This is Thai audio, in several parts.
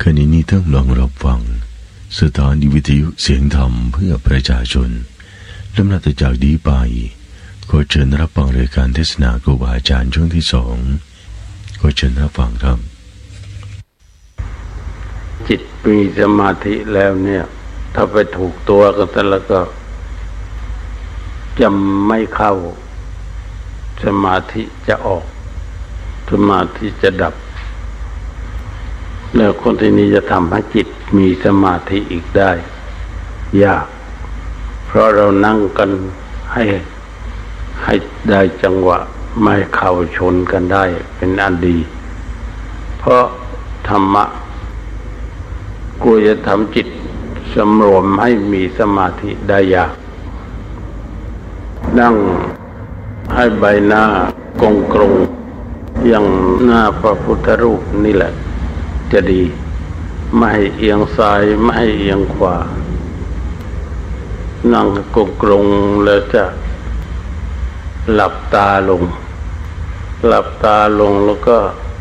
ขณะนี้ท่านลองรับฟังสถานีวิทยุเสียงธรรมเพื่อประชาชนลำดับจากนี้ไปขอเชิญรับฟังรายการเทศนาครูบาอาจารย์ช่วงที่2ขอเชิญรับฟังครับจิตมีสมาธิแล้วเนี่ยถ้าไปถูกตัวกันแล้วก็จะไม่เข้าสมาธิจะออกสมาธิจะดับแล้วคนที่นี้จะทำให้จิตมีสมาธิอีกได้ยากเพราะเรานั่งกันให้ได้จังหวะไม่เข้าชนกันได้เป็นอันดีเพราะธรรมะกูจะทำจิตสำรวมให้มีสมาธิได้ยากนั่งให้ใบหน้ากงกรงอย่างหน้าพระพุทธรูปนี่แหละจะดีไม่ให้เอียงซ้ายไม่ให้เอียงขวานั่งกงกรงแล้วจะหลับตาลงแล้วก็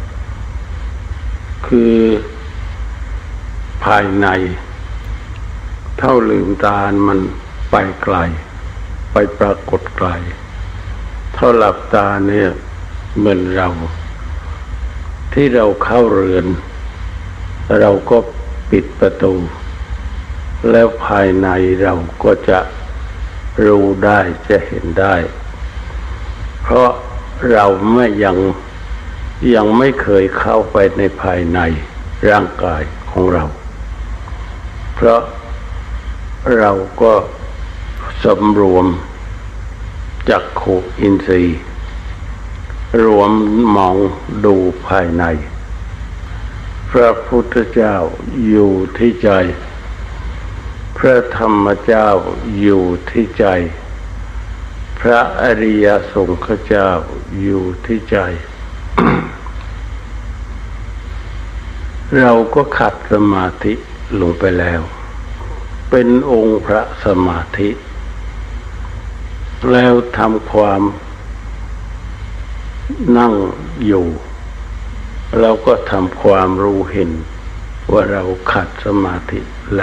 คือภายในเท่าลืมตามันไปไกลไปปรากฏไกลเท่าหลับตาเนี่ยเหมือนเราที่เราเข้าเรือนเราก็ปิดประตูแล้วภายในเราก็จะรู้ได้จะเห็นได้เพราะเรายังไม่เคยเข้าไปในภายในร่างกายของเราเพราะเราก็สำรวมจักขุอินทรีย์รวมมองดูภายในพระพุทธเจ้าอยู่ที่ใจพระธรรมเจ้าอยู่ที่ใจพระอริยสงฆ์เจ้าอยู่ที่ใจ เราก็ขัดสมาธิลงไปแล้วเป็นองค์พระสมาธิแล้วทำความนั่งอยู่เราก็ทำความรู้เห็นว่าเราขัดสมาธิ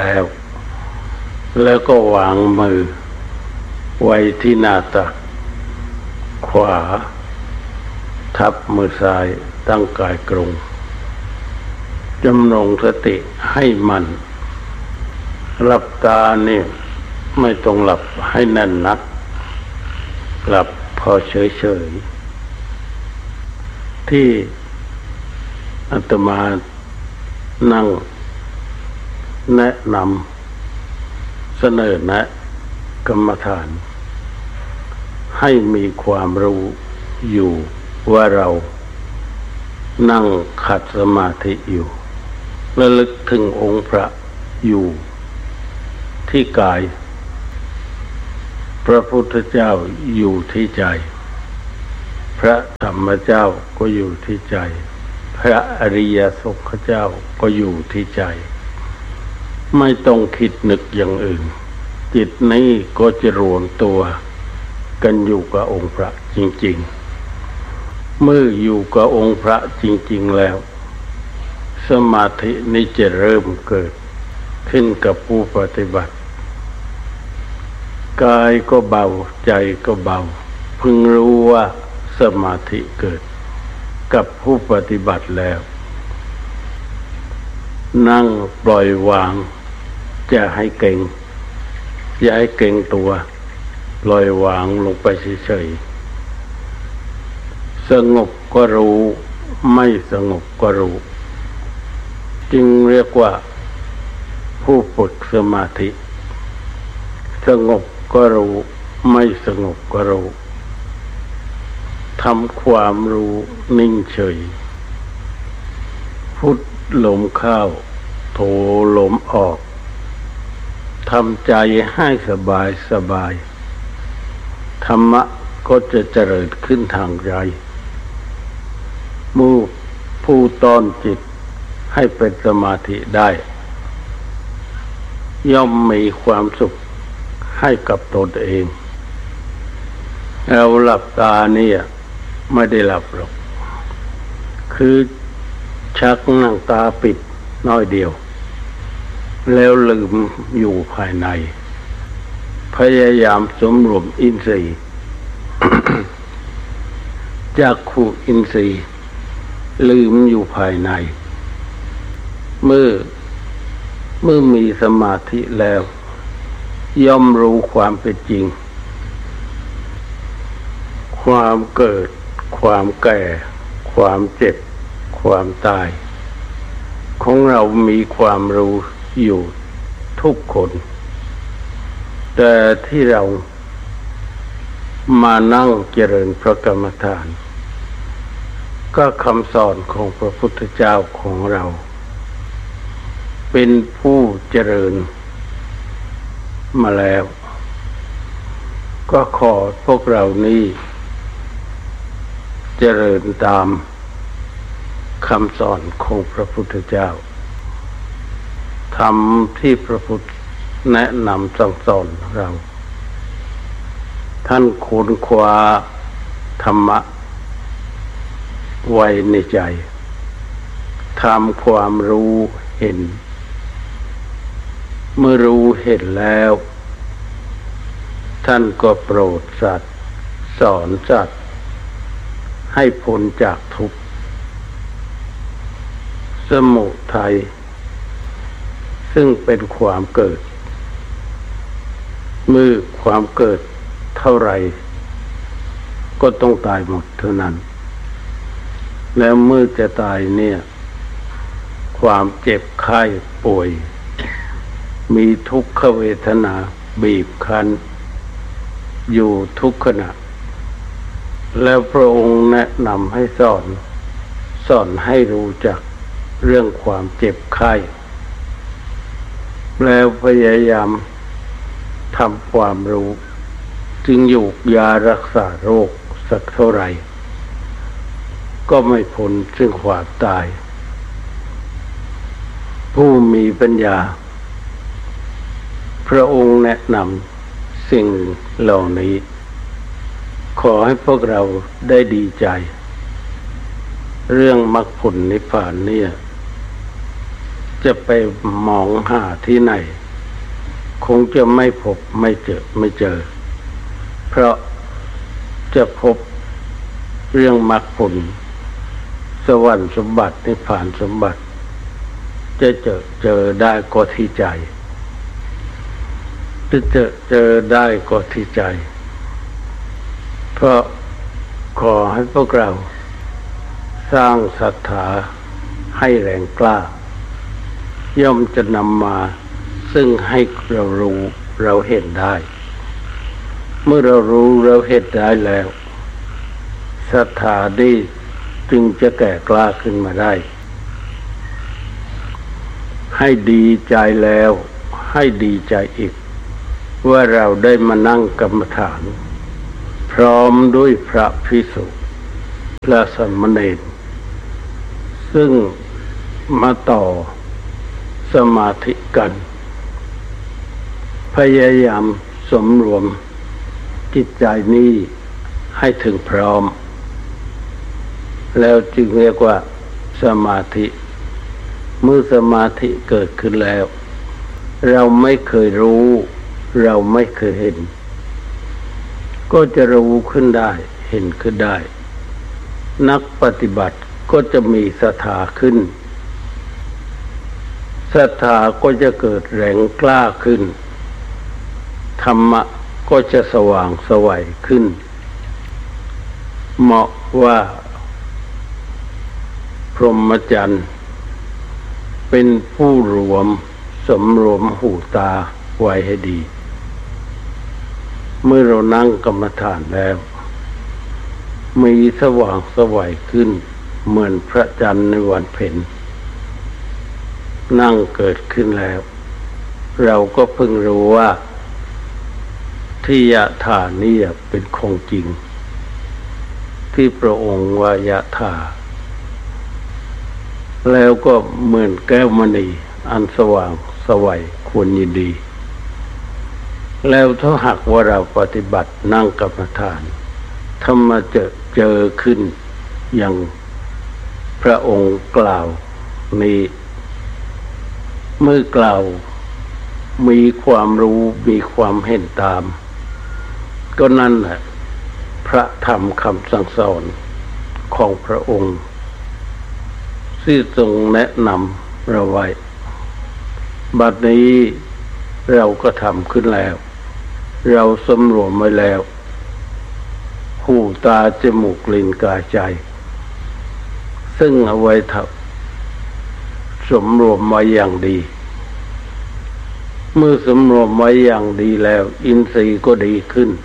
แล้วก็วางมือไว้ที่หน้าตักขวาทับมือซ้ายตั้งกายตรงจำลองสติให้มันหลับตานี่ไม่ต้องหลับให้แน่นนักหลับพอเฉยๆที่อาตมานั่งแนะนำเสนอแนะกรรมฐานให้มีความรู้อยู่ว่าเรานั่งขัดสมาธิอยู่ระลึกถึงองค์พระอยู่ที่กายพระพุทธเจ้าอยู่ที่ใจพระธรรมเจ้าก็อยู่ที่ใจพระอริยสงฆ์เจ้าก็อยู่ที่ใจไม่ต้องคิดนึกอย่างอื่นจิตนี้ก็จะรวมตัวกันอยู่กับองค์พระจริงๆเมื่ออยู่กับองค์พระจริงๆแล้วสมาธินี้จะเริ่มเกิดขึ้นกับผู้ปฏิบัติกายก็เบาใจก็เบาพึงรู้ว่าสมาธิเกิดกับผู้ปฏิบัติแล้วนั่งปล่อยวางจะให้เก่งอย่าให้เก่งตัวปล่อยวางลงไปเฉยๆสงบก็รู้ไม่สงบก็รู้จึงเรียกว่าผู้ฝึกสมาธิสงบก็รู้ไม่สงบก็รู้ทำความรู้นิ่งเฉยพุทลมเข้าโทลมออกทำใจให้สบายธรรมะก็จะเจริญขึ้นทางใจผู้ต้อนจิตให้เป็นสมาธิได้ย่อมมีความสุขให้กับตนเองเราหลับตาเนี่ยไม่ได้หลับหรอกคือชักนั่งตาปิดน้อยเดียวแล้วลืมอยู่ภายในพยายามสมรวมอินทรีย์ จักขุอินทรีย์ลืมอยู่ภายในเมื่อมีสมาธิแล้วย่อมรู้ความเป็นจริงความเกิดความแก่ความเจ็บความตายของเรามีความรู้อยู่ทุกคนแต่ที่เรามานั่งเจริญพระกรรมฐานก็คำสอนของพระพุทธเจ้าของเราเป็นผู้เจริญมาแล้วก็ขอพวกเรานี้เจริญตามคำสอนของพระพุทธเจ้าธรรมที่พระพุทธแนะนำสั่งสอนเราท่านค้นคว้าธรรมะไว้ในใจทำความรู้เห็นเมื่อรู้เห็นแล้วท่านก็โปรดสัตว์สอนสัตว์ให้พ้นจากทุกข์สมุทัยซึ่งเป็นความเกิดเมื่อความเกิดเท่าไรก็ต้องตายหมดเท่านั้นแล้วเมื่อจะตายเนี่ยความเจ็บไข้ป่วยมีทุกขเวทนาบีบคั้นอยู่ทุกขณะแล้วพระองค์แนะนำให้สอนให้รู้จักเรื่องความเจ็บไข้แล้วพยายามทำความรู้จึงอยู่ยารักษาโรคสักเท่าไหร่ก็ไม่พ้นซึ่งความตายผู้มีปัญญาพระองค์แนะนำสิ่งเหล่านี้ขอให้พวกเราได้ดีใจเรื่องมรรคผลนิพพานเนี่ยจะไปมองหาที่ไหนคงจะไม่พบไม่เจอเพราะจะพบเรื่องมรรคผลสวรรค์สมบัตินิพพานสมบัติจะเจอได้ก็ที่ใจจะเจอได้ก็ที่ใจเพราะขอให้พวกเราสร้างศรัทธาให้แรงกล้าย่อมจะนำมาซึ่งให้เรารู้เราเห็นได้เมื่อเรารู้เราเห็นได้แล้วศรัทธานี้จึงจะแก่กล้าขึ้นมาได้ให้ดีใจแล้วให้ดีใจอีกว่าเราได้มานั่งกรรมฐานพร้อมด้วยพระภิกษุและสามเณรซึ่งมาต่อสมาธิกันพยายามสมรวมจิตใจนี้ให้ถึงพร้อมแล้วจึงเรียกว่าสมาธิเมื่อสมาธิเกิดขึ้นแล้วเราไม่เคยรู้เราไม่เคยเห็นก็จะรู้ขึ้นได้เห็นขึ้นได้นักปฏิบัติก็จะมีศรัทธาขึ้นศรัทธาก็จะเกิดแรงกล้าขึ้นธรรมะก็จะสว่างไสวขึ้นเหมาะว่าพรหมจรรย์เป็นผู้สำรวมหูตาไว้ให้ดีเมื่อเรานั่งกรรมฐานแล้วมีสว่างไสวขึ้นเหมือนพระจันทร์ในวันเพ็ญนั่งเกิดขึ้นแล้วเราก็เพิ่งรู้ว่าที่ยะถานี่เป็นของจริงที่พระองค์ว่ายะถาแล้วก็เหมือนแก้วมณีอันสว่างไสวควรยินดีแล้วถ้าหากว่าเราปฏิบัตินั่งกรรมฐานถ้ามาเจอขึ้นอย่างพระองค์กล่าวนี้เมื่อกล่าวมีความรู้มีความเห็นตามก็นั่นแหละพระธรรมคำสั่งสอนของพระองค์ที่ทรงแนะนำเราไว้บัดนี้เราก็ทำขึ้นแล้วเราสำรวมไว้แล้วหูตาจมูกลิ้นกายใจซึ่งเอาไว้สำรวมไว้อย่างดีเมื่อสำรวมไว้อย่างดีแล้วอินทรีย์ก็ดีขึ้น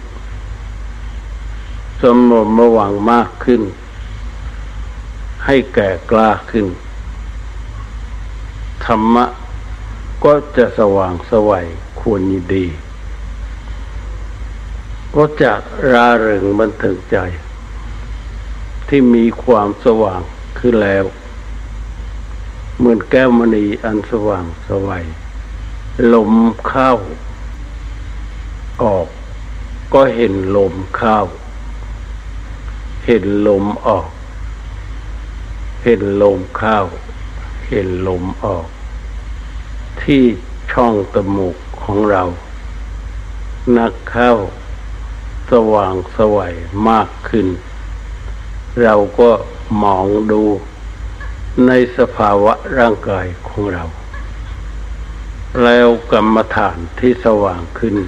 สำรวมระวังมากขึ้นให้แก่กล้าขึ้นธรรมะก็จะสว่างไสวควรยินดีก็จะร่าเริงบันเทิงใจที่มีความสว่างขึ้นแล้วเหมือนแก้วมณีอันสว่างไสวลมเข้าออกก็เห็นลมเข้าเห็นลมออกเห็นลมเข้าเห็นลมออกที่ช่องจมูกของเรานักเข้าสว่างไสวมากขึ้นเราก็มองดูในสภาวะร่างกายของเราแล้วกรรมฐานที่สว่างขึ้น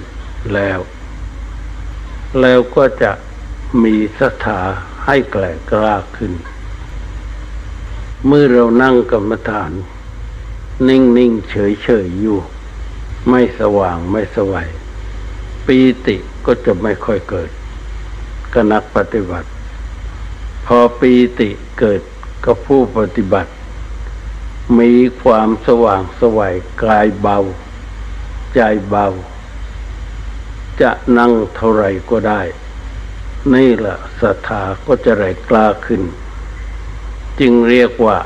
แล้วก็จะมีศรัทธาให้แกร่กล้าขึ้นเมื่อเรานั่งกรรมฐานนิ่งๆเฉยๆอยู่ไม่สว่างไม่ไสวปีติก็จะไม่ค่อยเกิดกับนักปฏิบัติพอปีติเกิดกับผู้ปฏิบัติมีความสว่างไสวกายเบาใจเบาจะนั่งเท่าไรก็ได้นี่แหละศรัทธาก็จะแรงกล้าขึ้นจึงเรียกว่า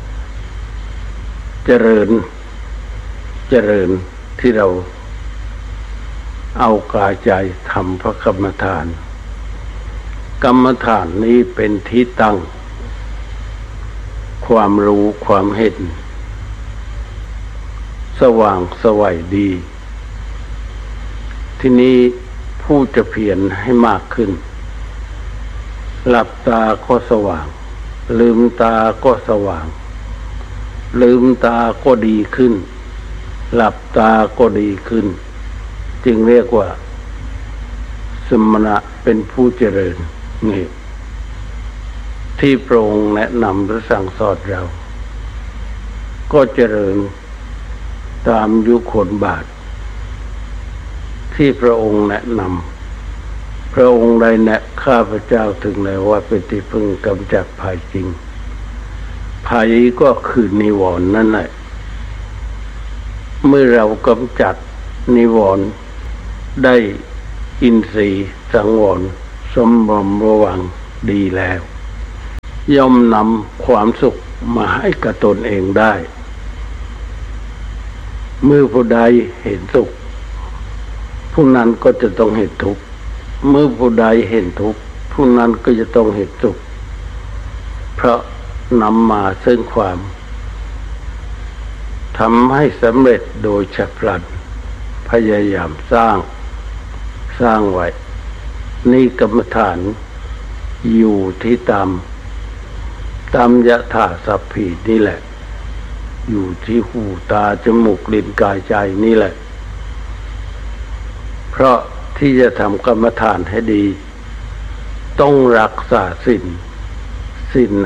เจริญที่เราเอากายใจทำพระกรรมฐานกรรมฐานนี้เป็นที่ตั้งความรู้ความเห็นสว่างไสวดีที่นี้ผู้จะเพียรให้มากขึ้นหลับตาก็สว่างลืมตาก็สว่างลืมตาก็ดีขึ้นหลับตาก็ดีขึ้นจึงเรียกว่าสมณะเป็นผู้เจริญนี่ที่พระองค์แนะนำหรือสั่งสอนเราก็เจริญตามยุคลบาทที่พระองค์แนะนำพระองค์ได้แนะข้าพเจ้าถึงแล้วว่าเป็นที่พึ่งกำจัดภัยจริงภัยก็คือนิวรณ์นั่นแหละเมื่อเรากำจัดนิวรณ์ได้อินทรีย์สังวรสมรวมระวังดีแล้วย่อมนำความสุขมาให้กับตนเองได้เมื่อผู้ใดเห็นสุขผู้นั้นก็จะต้องเห็นทุกข์เมื่อผู้ใดเห็นทุกข์ผู้นั้นก็จะต้องเห็นสุขเพราะนำมาซึ่งความทำให้สำเร็จโดยฉับพลันพยายามสร้างไว้นี่กรรมฐานอยู่ที่ตามยถาสัพพินี่แหละอยู่ที่หูตาจมูกลิ้นกายใจนี่แหละเพราะที่จะทำกรรมฐานให้ดีต้องรักษาศีล ศีล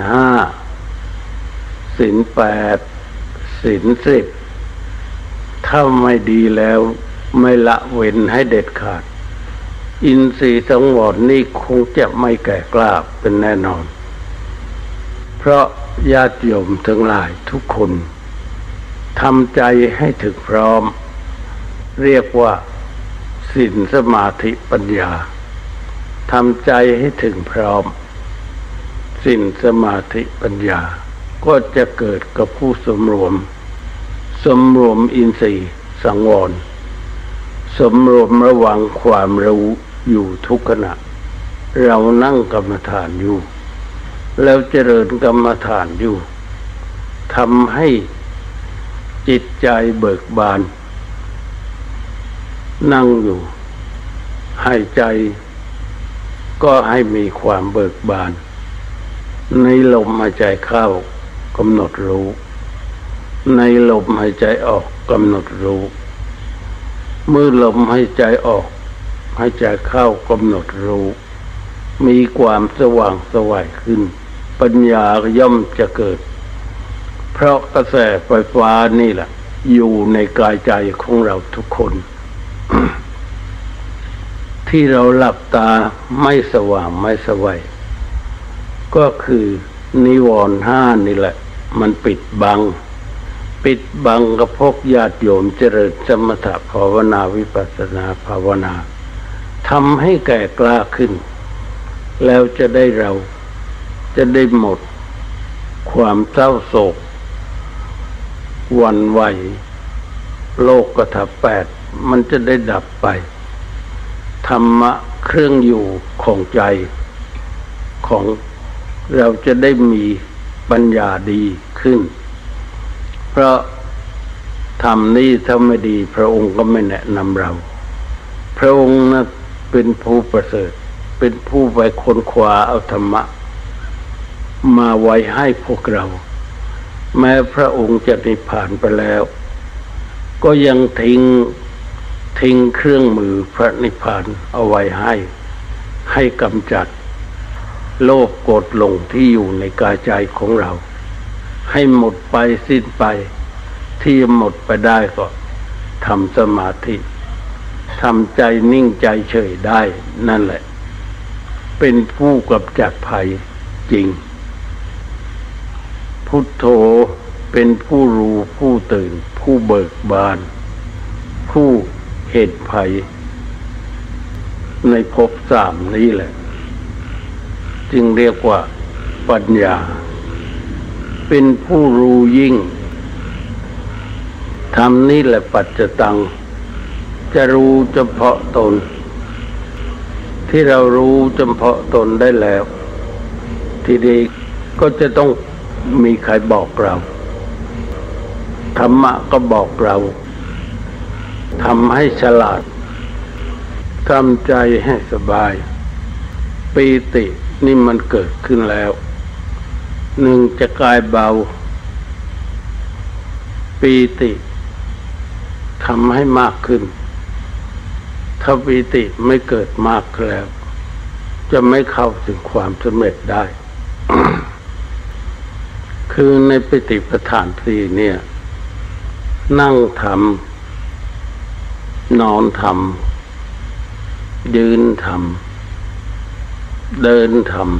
5 ศีล 8 ศีล 10ถ้าไม่ดีแล้วไม่ละเว้นให้เด็ดขาดอินทรีย์สังวรนี่คงจะไม่แก่กล้าเป็นแน่นอนเพราะญาติโยมทั้งหลายทุกคนทำใจให้ถึงพร้อมเรียกว่าศีลสมาธิปัญญาทำใจให้ถึงพร้อมศีลสมาธิปัญญาก็จะเกิดกับผู้สำรวมอินทรีย์สังวรสำรวมระวังความรู้อยู่ทุกขณะเรานั่งกรรมฐานอยู่แล้วเจริญกรรมฐานอยู่ทำให้จิตใจเบิกบานนั่งอยู่ให้ใจก็ให้มีความเบิกบานในลมหายใจเข้ากำหนดรู้ในลมหายใจออกกำหนดรู้เมื่อลมหายใจออกหายใจเข้ากำหนดรู้มีความสว่างไสวขึ้นปัญญาย่อมจะเกิดเพราะกระแสไฟฟ้านี่แหละอยู่ในกายใจของเราทุกคน ที่เราหลับตาไม่สว่างไม่ไสวก็คือนิวรณ์ห้านี่แหละมันปิดบังกับพวกญาติโยมเจริญสมถภาวนาวิปัสสนาภาวนาทำให้แก่กล้าขึ้นแล้วจะได้หมดความเศร้าโศกหวั่นไหวโลกกฐัพแปดมันจะได้ดับไปธรรมะเครื่องอยู่ของใจของเราจะได้มีปัญญาดีขึ้นเพราะธรรมนี้ถ้าไม่ดีพระองค์ก็ไม่แนะนำเราพระองค์นะเป็นผู้ประเสริฐเป็นผู้ไปค้นคว้าเอาธรรมะมาไว้ให้พวกเราแม้พระองค์จะนิพพานไปแล้วก็ยังทิ้งเครื่องมือพระนิพพานเอาไว้ให้กำจัดโลภโกรธหลงที่อยู่ในกายใจของเราให้หมดไปสิ้นไปที่หมดไปได้ก็ทำสมาธิทำใจนิ่งใจเฉยได้นั่นแหละเป็นผู้กำจัดภัยจริงพุทโธเป็นผู้รู้ผู้ตื่นผู้เบิกบานผู้เห็นภัยในภพสามนี้แหละจึงเรียกว่าปัญญาเป็นผู้รู้ยิ่งธรรมนี้แหละปัจจตังจะรู้เฉพาะตนที่เรารู้เฉพาะตนได้แล้วทีนี้ก็จะต้องมีใครบอกเราธรรมะก็บอกเราทำให้ฉลาดทำใจให้สบายปีตินี่มันเกิดขึ้นแล้วหนึ่งจะกายเบาปีติทำให้มากขึ้นถ้าปีติไม่เกิดมากแล้วจะไม่เข้าถึงความสำเร็จได้ คือในปิติปฐานสี่เนี่ยนั่งทำนอนทำยืนทำเดิน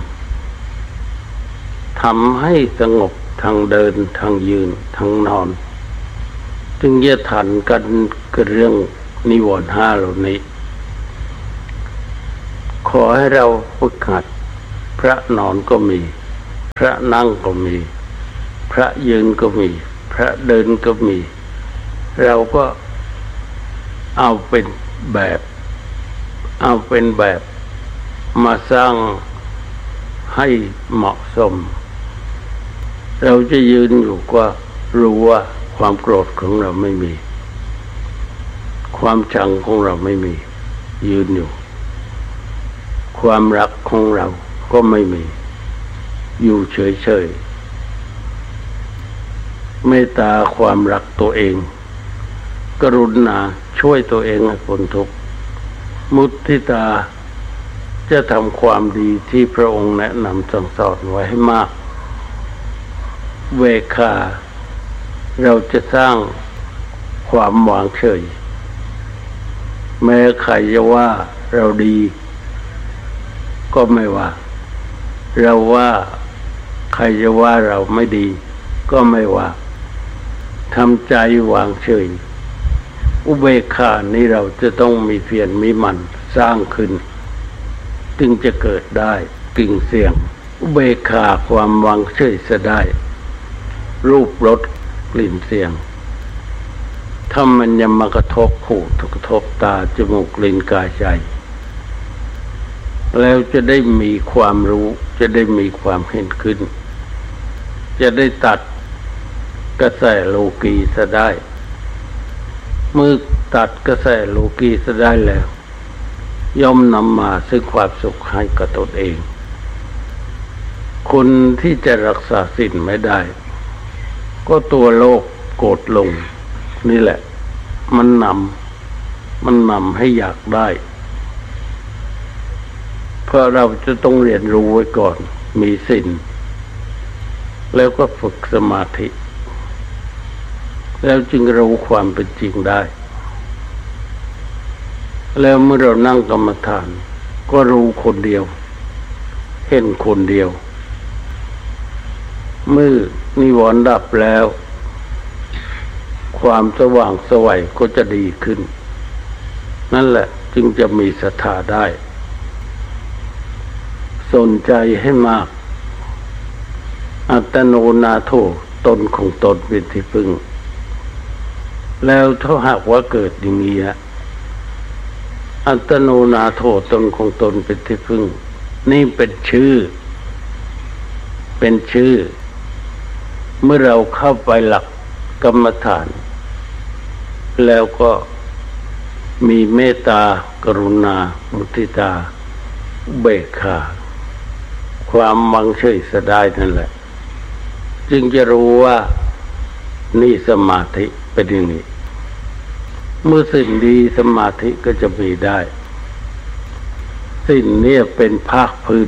ทำให้สงบทางเดินทางยืนทางนอนจึงจะทันกันกับเรื่องนิวรณ์ห้าเหล่านี้ขอให้เราฝึกหัดพระนอนก็มีพระนั่งก็มีพระยืนก็มีพระเดินก็มีเราก็เอาเป็นแบบมาสร้างให้เหมาะสมเราจะยืนอยู่ก็รู้ว่าความโกรธของเราไม่มีความชังของเราไม่มียืนอยู่ความรักของเราก็ไม่มีอยู่เฉยๆเมตตาความรักตัวเองกรุณาช่วยตัวเองให้พ้นทุกข์มุทิตาจะทำความดีที่พระองค์แนะนำสั่งสอนไว้ให้มากเวคาเราจะสร้างความวางเฉยแม้ใครจะว่าเราดีก็ไม่ว่าเราว่าใครจะว่าเราไม่ดีก็ไม่ว่าทำใจวางเฉยอุเบกขานี้เราจะต้องมีเพียรมีมันสร้างขึ้นจึงจะเกิดได้กลิ่นเสียงอุเบกขาความวางเฉยจะได้รูปรสกลิ่นเสียงถ้ามันยังมากระทบหูกระทบตาจมูกลิ้นกายใจแล้วจะได้มีความรู้จะได้มีความเห็นขึ้นจะได้ตัดกระแสโลกีซะได้เมื่อตัดกระแสโลกีซะได้แล้วย่อมนำมาซึ่งความสุขให้กับตนเองคนที่จะรักษาศีลไม่ได้ก็ตัวโลกโกรธหลงนี่แหละมันนำให้อยากได้เพราะเราจะต้องเรียนรู้ไว้ก่อนมีศีลแล้วก็ฝึกสมาธิแล้วจึงรู้ความเป็นจริงได้แล้วเมื่อเรานั่งกรรมฐานก็รู้คนเดียวเห็นคนเดียวเมื่อนิวรณ์ดับแล้วความสว่างไสวก็จะดีขึ้นนั่นแหละจึงจะมีศรัทธาได้สนใจให้มากอัตโนนาโถตนของตนเป็นที่พึ่งแล้วถ้าหากว่าเกิดอย่างนี้อัตโนนาโถตนของตนเป็นที่พึ่งนี่เป็นชื่อเมื่อเราเข้าไปหลักกรรมฐานแล้วก็มีเมตตากรุณามุทิตาอุเบกขาความวางเฉยเสียได้นั่นแหละจึงจะรู้ว่านี่สมาธิเป็นอย่างนี้เมื่อสิ่งดีสมาธิก็จะมีได้สิ่งนี้เป็นภาคพื้น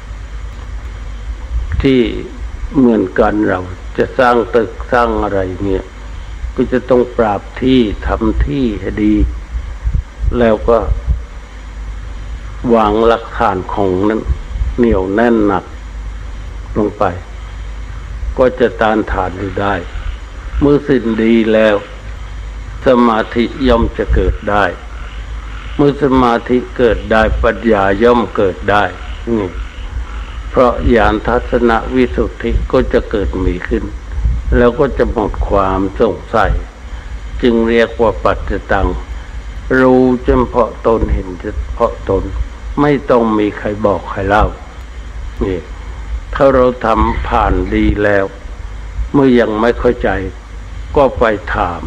ที่เหมือนกันเราจะสร้างตึกสร้างอะไรเนี่ยก็จะต้องปรับที่ทำที่ให้ดีแล้วก็วางหลักฐานของนั้นเหนียวแน่นหนักลงไปก็จะต้านทานอยู่ได้เมื่อสิ่งดีแล้วสมาธิย่อมจะเกิดได้เมื่อสมาธิเกิดได้ปัญญาย่อมเกิดได้นี่เพราะญาณทัศนวิสุทธิก็จะเกิดมีขึ้นแล้วก็จะหมดความสงสัยจึงเรียกว่าปัจจตังรู้เฉพาะตนเห็นเฉพาะตนไม่ต้องมีใครบอกใครเล่านี่ถ้าเราทำผ่านดีแล้วเมื่อยังไม่เข้าใจก็ไปถาม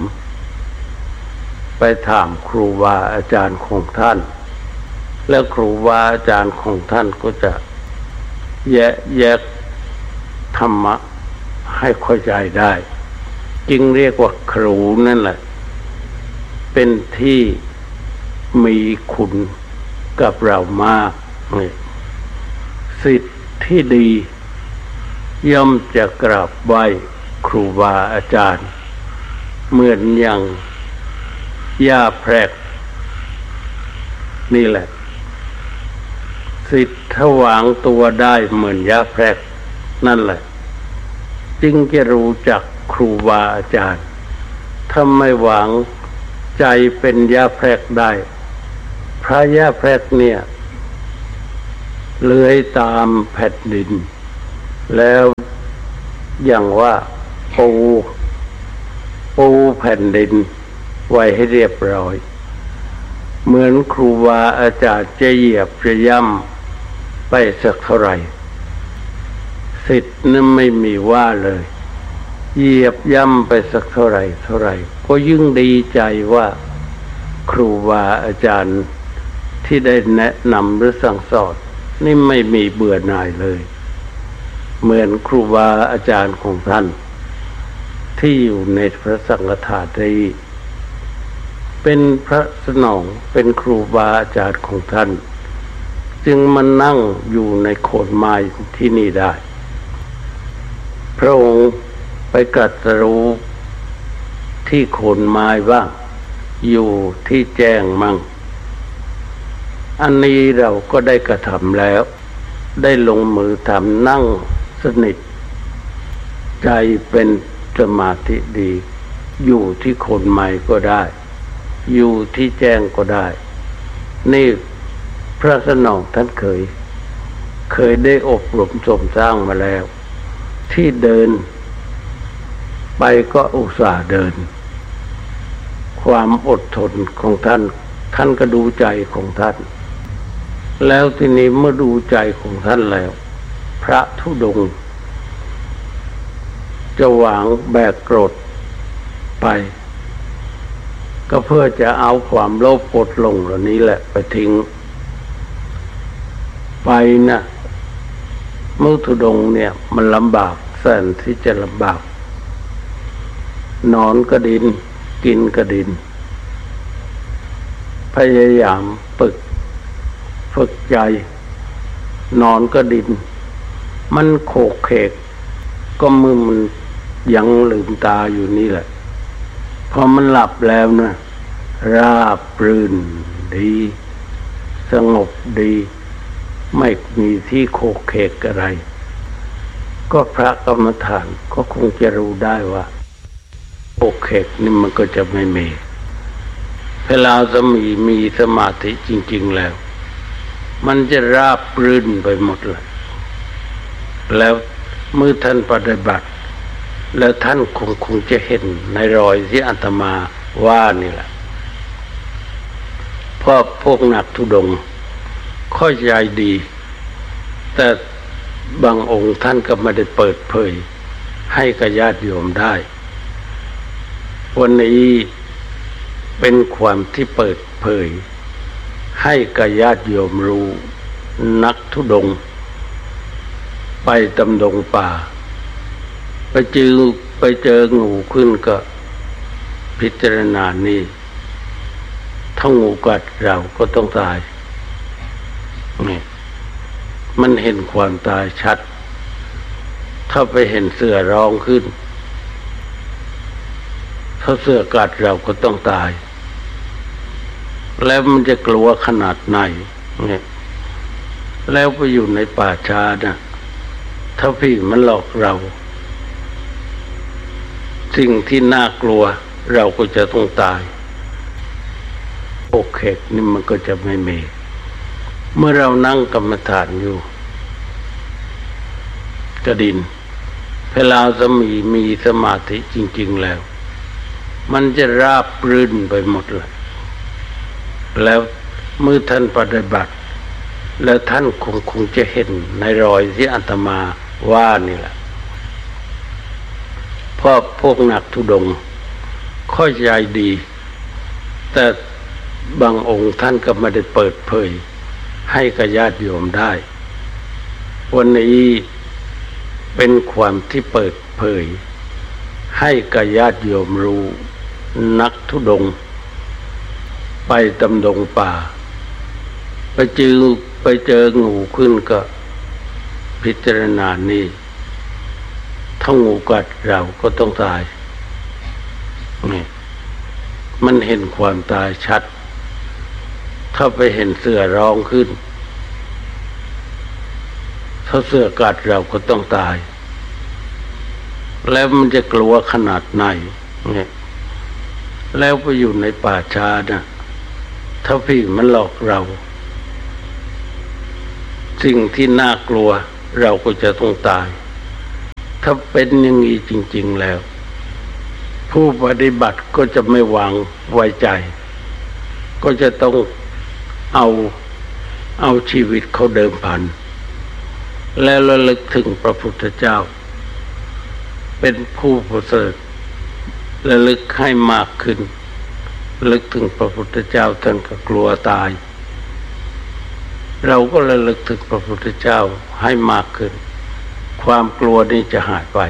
ครูบาอาจารย์ของท่านแล้วครูบาอาจารย์ของท่านก็จะแยกธรรมะให้เข้าใจได้จึงเรียกว่าครูนั่นแหละเป็นที่มีคุณกับเรามากศิษย์ที่ดีย่อมจะกราบไหว้ครูบาอาจารย์เหมือนอย่างหญ้าแพรกนี่แหละศิษย์ถ้าวางตัวได้เหมือนหญ้าแพรกนั่นแหละจึงจะรู้จักครูบาอาจารย์ถ้าไม่วางใจเป็นหญ้าแพรกได้พระหญ้าแพรกเนี่ยเลื้อยตามแผ่นดินแล้วอย่างว่าปูแผ่นดินไว้ให้เรียบร้อยเหมือนครูบาอาจารย์จะเหยียบจะย่ำไปสักเท่าไหร่ศิษย์นั้นไม่มีว่าเลยเหยียบย่ำไปสักเท่าไหร่ก็ยิ่งดีใจว่าครูบาอาจารย์ที่ได้แนะนำหรือสั่งสอนนี่ไม่มีเบื่อหน่ายเลยเหมือนครูบาอาจารย์ของท่านที่อยู่ในพระสังฆทานนี้เป็นพระสนองเป็นครูบาอาจารย์ของท่านจึงมานั่งอยู่ในโคนไม้ที่นี่ได้พระองค์ไปตรัสรู้ที่โคนไม้บ้างอยู่ที่แจ้งมั่งอันนี้เราก็ได้กระทำแล้วได้ลงมือทำนั่งสนิทใจเป็นสมาธิดีอยู่ที่โคนไม้ก็ได้อยู่ที่แจ้งก็ได้นี่พระสนองท่านเคยได้อบรมสมสร้างมาแล้วที่เดินไปก็อุตส่าห์เดินความอดทนของท่านก็ดูใจของท่านแล้วทีนี้เมื่อดูใจของท่านแล้วพระธุดงค์จะวางแบกโกรธไปก็เพื่อจะเอาความโลภโกรธหลงเหล่านี้แหละไปทิ้งไปนะมุทุดงเนี่ยมันลำบากแสนที่จะลำบากนอนก็ดินกินก็ดินพยายามฝึกใจนอนก็ดินมันโขกเขกก็มือมันยังลืมตาอยู่นี่แหละพอมันหลับแล้วนะราบรื่นดีสงบดีไม่มีที่โขกเขกอะไรก็พระกรรมฐานก็คงจะรู้ได้ว่าโขกเขกนี่มันก็จะไม่มีเวลามีสมาธิจริงๆแล้วมันจะราบรื่นไปหมดเลยแล้วเมื่อท่านปฏิบัติแล้วท่านคงจะเห็นในรอยที่อาตมาว่านี่แหละเพราะพวกนักธุดงค์เข้าใจดีแต่บางองค์ท่านก็ไม่ได้เปิดเผยให้กับญาติโยมได้วันนี้เป็นความที่เปิดเผยให้กับญาติโยมรู้นักธุดงค์ไปตำดงป่าไปเจองูขึ้นก็พิจารณานี่ถ้างูกัดเราก็ต้องตายนี่มันเห็นความตายชัดถ้าไปเห็นเสือร้องขึ้นถ้าเสือกัดเราก็ต้องตายแล้วมันจะกลัวขนาดไหนเนี่ยแล้วไปอยู่ในป่าช้านะถ้าพี่มันหลอกเราสิ่งที่น่ากลัวเราก็จะต้องตายโอเคนี่มันก็จะไม่มีเมื่อเรานั่งกรรมฐานอยู่กระดินเวลามีสมาธิจริงๆแล้วมันจะราบรื่นไปหมดเลยแล้วเมื่อท่านปฏิบัติแล้วท่านคงจะเห็นในรอยที่อาตมาว่านี่แหละเพราะพวกนักธุดงค์เข้าใจดีแต่บางองค์ท่านก็ไม่ได้เปิดเผยให้กับญาติโยมได้วันนี้เป็นความที่เปิดเผยให้กับญาติโยมรู้นักธุดงค์ไปตำดงป่าไปเจองูขึ้นก็พิจารณานี่ถ้างูกัดเราก็ต้องตายนี่มันเห็นความตายชัดถ้าไปเห็นเสือร้องขึ้นถ้าเสือกัดเราก็ต้องตายแล้วมันจะกลัวขนาดไหนเนี่ยแล้วไปอยู่ในป่าช้านะถ้าพี่มันหลอกเราสิ่งที่น่ากลัวเราก็จะต้องตายถ้าเป็นอย่างนี้จริงๆแล้วผู้ปฏิบัติก็จะไม่วางไว้ใจก็จะต้องเอาชีวิตเขาเดิมพันและระลึกถึงพระพุทธเจ้าเป็นผู้ประเสริฐระลึกให้มากขึ้นระลึกถึงพระพุทธเจ้าท่านก็กลัวตายเราก็ระลึกถึงพระพุทธเจ้าให้มากขึ้นความกลัวนี้จะหายไป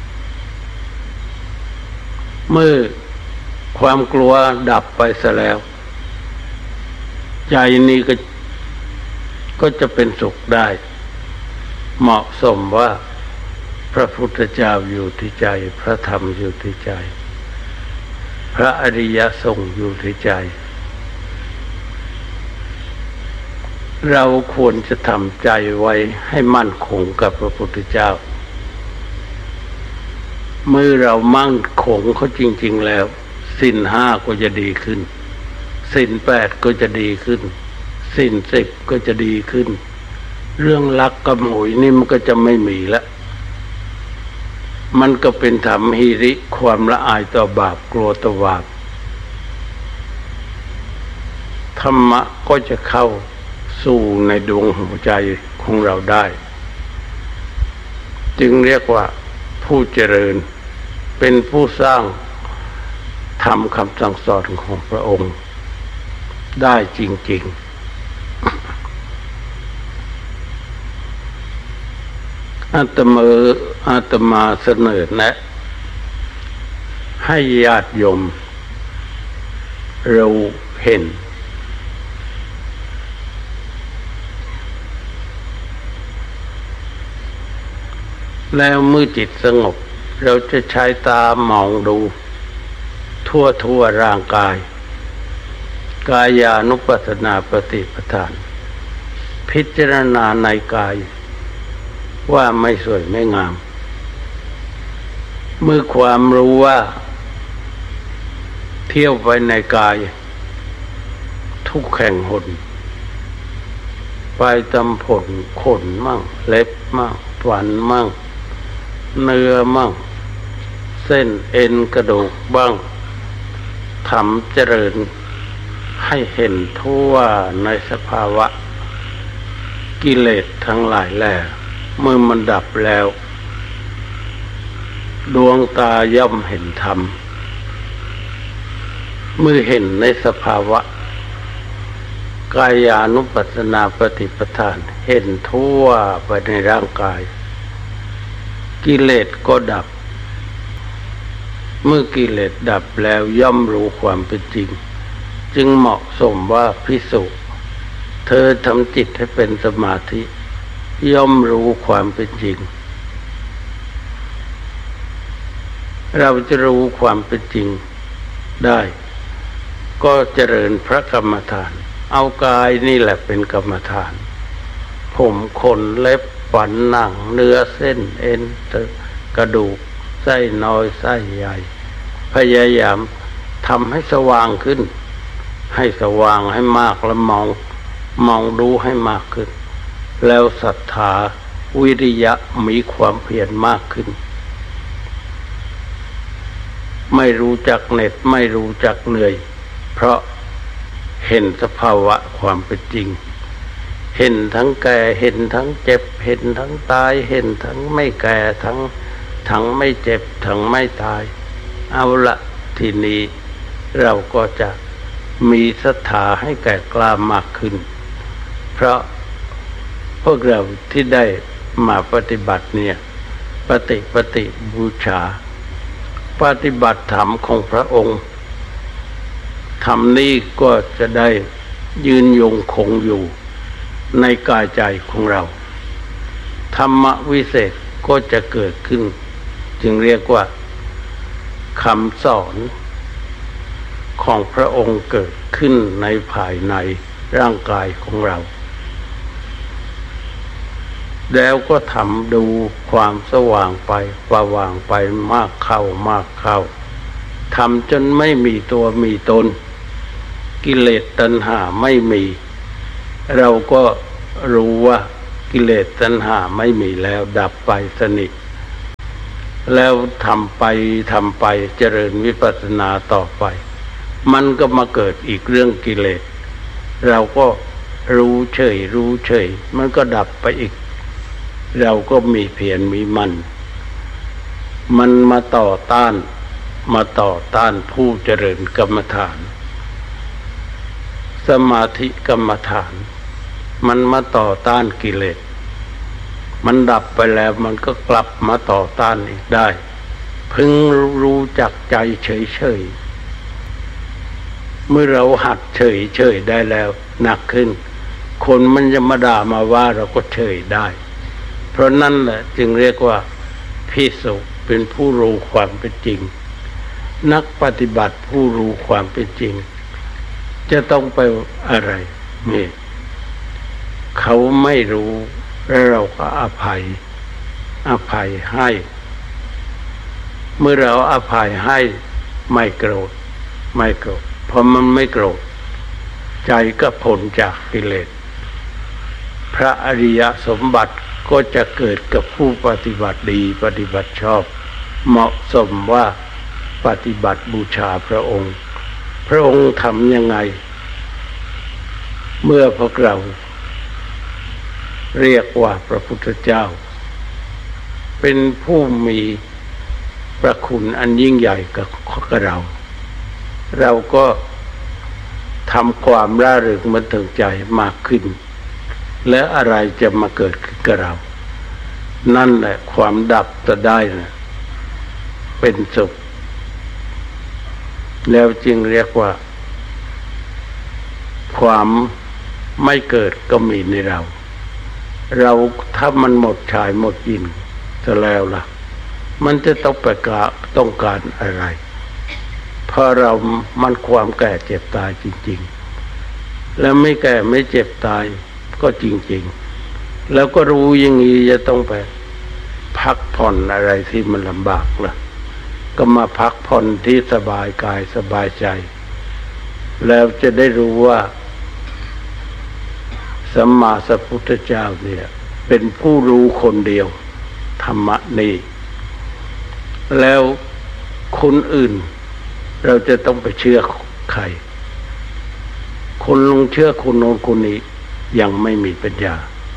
เมื่อความกลัวดับไปซะแล้วใจนี้ก็จะเป็นสุขได้เหมาะสมว่าพระพุทธเจ้าอยู่ที่ใจพระธรรมอยู่ที่ใจพระอริยสงฆ์อยู่ที่ใจเราควรจะทำใจไว้ให้มั่นคงกับพระพุทธเจ้าเมื่อเรามั่นคงเขาจริงๆแล้วศีล 5ก็จะดีขึ้นศีล 8ก็จะดีขึ้นศีล 10ก็จะดีขึ้นเรื่องลักขโมยนี่มันก็จะไม่มีละมันก็เป็นธรรมหิริความละอายต่อบาปกลัวต่อบาปธรรมะก็จะเข้าสู่ในดวงหัวใจของเราได้จึงเรียกว่าพผู้เจริญเป็นผู้สร้างทำคำสั่งสอนของพระองค์ได้จริงๆอาตมาเสนอแนะให้ญาติโยมเราเห็นแล้วเมื่อจิตสงบเราจะใช้ตามองดูทั่วร่างกายกายานุปัสสนาปฏิปทานพิจารณาในกายว่าไม่สวยไม่งามเมื่อความรู้ว่าเที่ยวไปในกายทุกแห่งหนไปตำผลขนมั่งเล็บมั่งฟันมั่งเนื้อมั่งเส้นเอ็นกระดูกบ้างทำเจริญให้เห็นทั่วในสภาวะกิเลสทั้งหลายแหล่เมื่อมันดับแล้วดวงตาย่อมเห็นธรรมเมื่อเห็นในสภาวะกายานุปัสสนาปฏิปทานเห็นทั่วไปในร่างกายกิเลสก็ดับเมื่อกิเลสดับแล้วย่อมรู้ความเป็นจริงจึงเหมาะสมว่าภิกษุเธอทำจิตให้เป็นสมาธิย่อมรู้ความเป็นจริงเราจะรู้ความเป็นจริงได้ก็เจริญพระกรรมฐานเอากายนี่แหละเป็นกรรมฐานผมขนเล็บฟันหนังเนื้อเส้นเอ็นกระดูกไส้น้อยไส้ใหญ่พยายามทำให้สว่างขึ้นให้สว่างให้มากแล้วมองดูให้มากขึ้นแล้วศรัทธาวิริยะมีความเพียรมากขึ้นไม่รู้จักเหน็ดไม่รู้จักเหนื่อยเพราะเห็นสภาวะความเป็นจริงเห็นทั้งแก่เห็นทั้งเจ็บเห็นทั้งตายเห็นทั้งไม่แก่ทั้งไม่เจ็บทั้งไม่ตายเอาละทีนี้เราก็จะมีศรัทธาให้แก่กล้ามากขึ้นเพราะพวกเราที่ได้มาปฏิบัติเนี่ยปฏิบูชาปฏิบัติธรรมของพระองค์ธรรมนี้ก็จะได้ยืนยงคงอยู่ในกายใจของเราธรรมวิเศษก็จะเกิดขึ้นจึงเรียกว่าคำสอนของพระองค์เกิดขึ้นในภายในร่างกายของเราแล้วก็ทำดูความสว่างไปมากเข้าทำจนไม่มีตัวมีตนกิเลสตัณหาไม่มีเราก็รู้ว่ากิเลสตัณหาไม่มีแล้วดับไปสนิทแล้วทำไปเจริญวิปัสสนาต่อไปมันก็มาเกิดอีกเรื่องกิเลสเราก็รู้เฉยมันก็ดับไปอีกเราก็มีเพียรมีมันมาต่อต้านผู้เจริญกรรมฐานสมาธิกรรมฐานมันมาต่อต้านกิเลสมันดับไปแล้วมันก็กลับมาต่อต้านอีกได้พึงรู้จักใจเฉยเมื่อเราหัดเฉยได้แล้วหนักขึ้นคนมันจะมาด่ามาว่าเราก็เฉยได้เพราะนั่นแหละจึงเรียกว่าภิกษุเป็นผู้รู้ความเป็นจริงนักปฏิบัติผู้รู้ความเป็นจริงจะต้องไปอะไรนี่เขาไม่รู้แล้วเราก็อภัยให้เมื่อเราอภัยให้ไม่โกรธเพราะมันไม่โกรธใจก็พ้นจากกิเลสพระอริยสมบัติก็จะเกิดกับผู้ปฏิบัติดีปฏิบัติชอบเหมาะสมว่าปฏิบัติบูชาพระองค์ทำยังไงเมื่อพวกเราเรียกว่าพระพุทธเจ้าเป็นผู้มีพระคุณอันยิ่งใหญ่กับเราก็ทำความร่าเริงบันเทิงใจมากขึ้นและอะไรจะมาเกิดขึ้นกับเรานั่นแหละความดับจะได้นะเป็นสุขแล้วจึงเรียกว่าความไม่เกิดก็มีในเราถ้ามันหมดชายหมดยินจะแล้วล่ะมันจะต้องการอะไรเพราะมันความแก่เจ็บตายจริงๆแล้วไม่แก่ไม่เจ็บตายก็จริงๆแล้วก็รู้อย่างนี้จะต้องไปพักผ่อนอะไรที่มันลำบากล่ะก็มาพักผ่อนที่สบายกายสบายใจแล้วจะได้รู้ว่าสัมมาสัมพุทธเจ้าเนี่ยเป็นผู้รู้คนเดียวธรรมะนี้แล้วคนอื่นเราจะต้องไปเชื่อใครคนลงเชื่อคนโน้นคนนี้ยังไม่มีปัญญา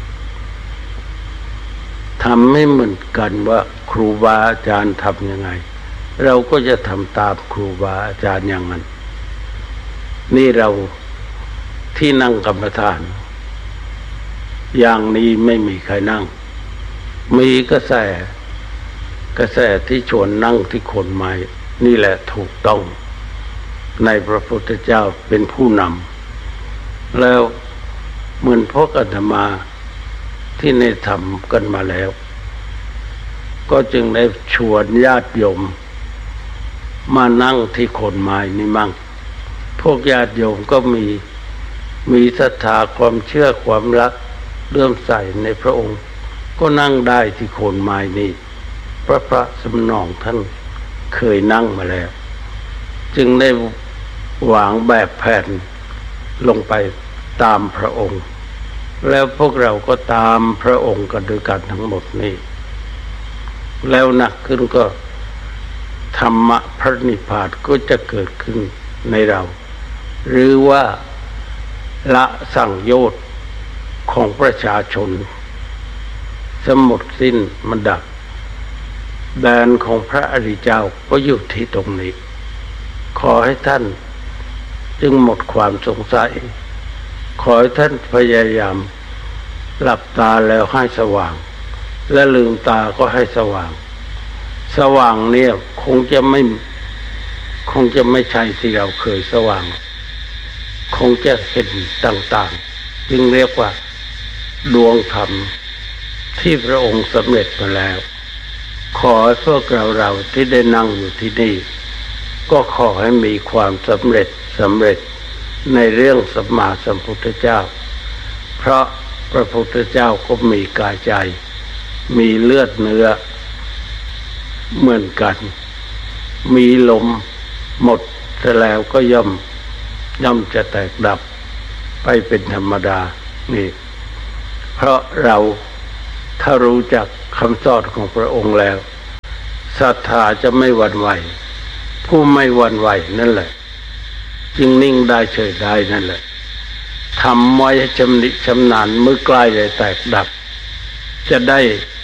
ทำไม่เหมือนกันว่าครูบาอาจารย์ทำยังไงเราก็จะทำตามครูบาอาจารย์อย่างนั้นนี่เราที่นั่งกรรมฐานอย่างนี้ไม่มีใครนั่งมีกระแสที่ชวนนั่งที่โคนไม้นี่แหละถูกต้องในพระพุทธเจ้าเป็นผู้นำแล้วเหมือนพวกอาตมาที่ได้ทำกันมาแล้วก็จึงได้ชวนญาติโยมมานั่งที่โคนไม้นี่มั่งพวกญาติโยมก็มีศรัทธาความเชื่อความรักเลื่อมใสในพระองค์ก็นั่งได้ที่โคนไม้นี่พระสมณองท่านเคยนั่งมาแล้วจึงได้วางแบบแผนลงไปตามพระองค์แล้วพวกเราก็ตามพระองค์กันด้วยกันทั้งหมดนี่แล้วหนักขึ้นก็ธรรมะพระนิพพานก็จะเกิดขึ้นในเราหรือว่าละสังโยชน์ของประชาชนสมหมดสิ้นมันดับแดนของพระอริยเจ้าก็อยู่ที่ตรงนี้ขอให้ท่านจึงหมดความสงสัยขอให้ท่านพยายามหลับตาแล้วให้สว่างและลืมตาก็ให้สว่างเนี่ยคงจะไม่ใช่ที่เราเคยสว่างคงจะเห็นต่างๆจึงเรียกว่าดวงธรรมที่พระองค์สำเร็จมาแล้วขอให้พวกเราที่ได้นั่งอยู่ที่นี่ก็ขอให้มีความสำเร็จในเรื่องสัมมาสัมพุทธเจ้าเพราะพระพุทธเจ้าก็มีกายใจมีเลือดเนื้อเหมือนกันมีลมหมดแล้วก็ย่อมจะแตกดับไปเป็นธรรมดานี่เพราะเราถ้ารู้จักคำสอนของพระองค์แล้วศรัทธาจะไม่หวั่นไหวผู้ไม่หวั่นไหวนั่นแหละจึงนิ่งได้เฉยได้นั่นแหละทำไว้ชำนิชำนาญเมื่อใกล้จะแตกดับจะได้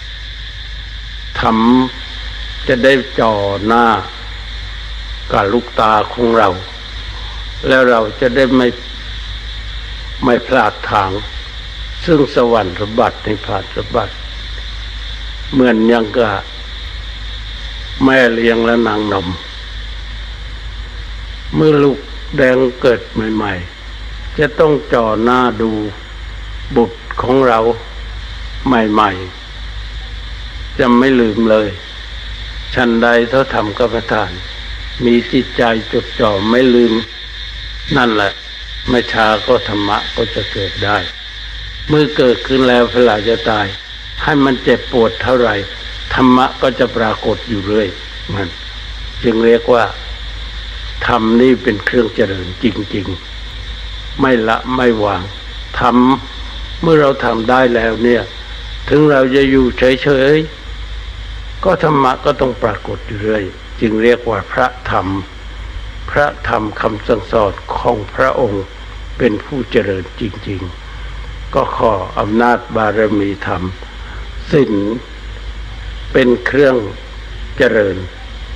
จ่อหน้ากับลูกตาของเราแล้วเราจะได้ไม่พลาดทางซึ่งสวรรค์สมบัติในพลาดสมบัติเหมือนอย่างกับแม่เลี้ยงและนางนมเมื่อลูกแดงเกิดใหม่ๆจะต้องจ่อหน้าดูบุตรของเราใหม่ๆจะไม่ลืมเลยฉันใดเขาทำกรรมฐานมีจิตใจจดจ่อไม่ลืมนั่นแหละไม่ช้าก็ธรรมะก็จะเกิดได้เมื่อเกิดขึ้นแล้วเวลาจะตายให้มันเจ็บปวดเท่าไหร่ธรรมะก็จะปรากฏอยู่เรื่อยมันจึงเรียกว่าธรรมนี่เป็นเครื่องเจริญจริงๆไม่ละไม่วางธรรมเมื่อเราทำได้แล้วเนี่ยถึงเราจะอยู่เฉยๆก็ธรรมะก็ต้องปรากฏอยู่เรื่อยจึงเรียกว่าพระธรรมคำสั่งสอนของพระองค์เป็นผู้เจริญจริงๆก็ขออำนาจบารมีธรรมศีลเป็นเครื่องเจริญ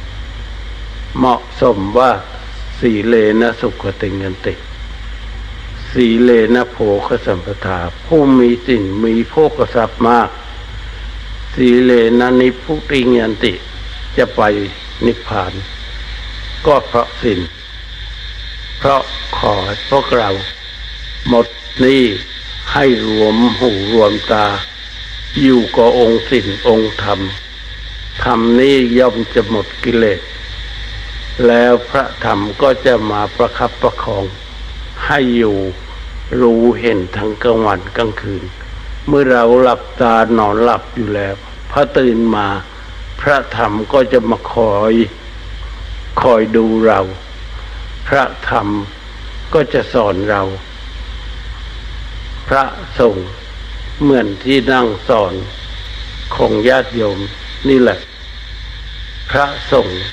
เหมาะสมว่าสีเลนะสุขติยันติสีเลนะโภคสัมปทาผู้มีสินมีโภคทรัพย์มากสีเลนะนิพพุติยันติจะไปนิพพานก็เพราะสินเพราะขอพวกเราหมดนี้ให้รวมหูรวมตาอยู่กับองค์ศีลองค์ธรรมธรรมนี้ย่อมจะหมดกิเลสแล้วพระธรรมก็จะมาประคับประคองให้อยู่รู้เห็นทั้งกลางวันกลางคืนเมื่อเราหลับตานอนหลับอยู่แล้วพอตื่นมาพระธรรมก็จะมาคอยดูเราพระธรรมก็จะสอนเราพระสงฆ์เหมือนที่นั่งสอนของญาติโยมนี่แหละพระสงฆ์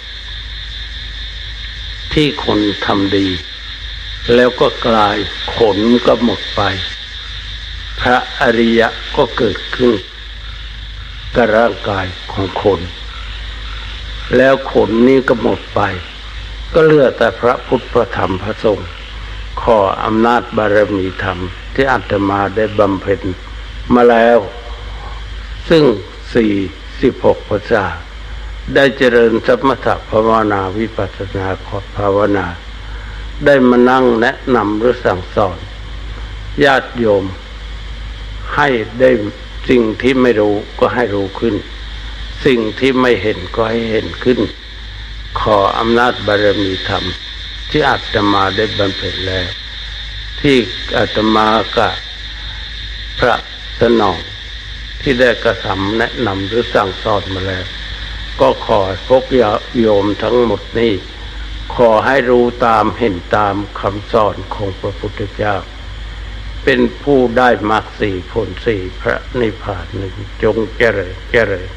ที่คนทำดีแล้วก็กลายขนก็หมดไปพระอริยะก็เกิดขึ้นกับร่างกายของคนแล้วขนนี้ก็หมดไปก็เหลือแต่พระพุทธพระธรรมพระสงฆ์ขออำนาจบารมีธรรมที่อาตมาได้บำเพ็ญมาแล้วซึ่ง46 พรรษาได้เจริญสมถภาวนาวิปัสสนาภาวนาได้มานั่งแนะนำหรือสั่งสอนญาติโยมให้ได้สิ่งที่ไม่รู้ก็ให้รู้ขึ้นสิ่งที่ไม่เห็นก็ให้เห็นขึ้นขออำนาจบารมีธรรมที่อาตมาได้บำเพ็ญแล้วที่อาตมากับพระสนองที่ได้กระทำแนะนำหรือสั่งสอนมาแล้วก็ขอพวกโยมทั้งหมดนี้ขอให้รู้ตามเห็นตามคำสอนของพระพุทธเจ้าเป็นผู้ได้มรรคสี่ผลสี่พระนิพพานหนึ่งจงเจริญเจริญ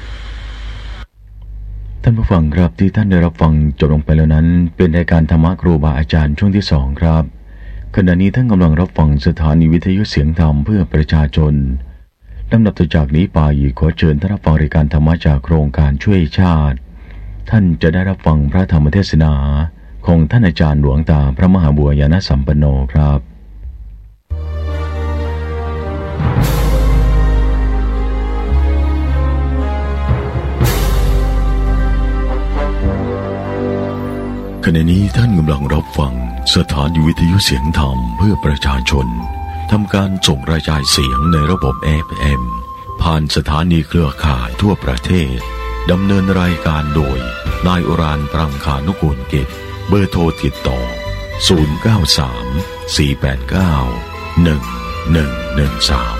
ท่านผู้ฟังครับที่ท่านได้รับฟังจบลงไปแล้วนั้นเป็นรายการธรรมะครูบาอาจารย์ช่วงที่2ครับขณะนี้ท่านกำลังรับฟังสถานีวิทยุเสียงธรรมเพื่อประชาชนลำดับต่อจากนี้ไปขอเชิญท่านรับฟังรายการธรรมะจากโครงการช่วยชาติท่านจะได้รับฟังพระธรรมเทศนาของท่านอาจารย์หลวงตาพระมหาบัวยานสัมปันโนครับขณะนี้ท่านกำลังรับฟังสถานีวิทยุเสียงธรรมเพื่อประชาชนทำการส่งกระจายเสียงในระบบ FM ผ่านสถานีเครือข่ายทั่วประเทศดำเนินรายการโดยนายอุรานปรังคานุกูลกิจเบอร์โทรติดต่อ093 489 1113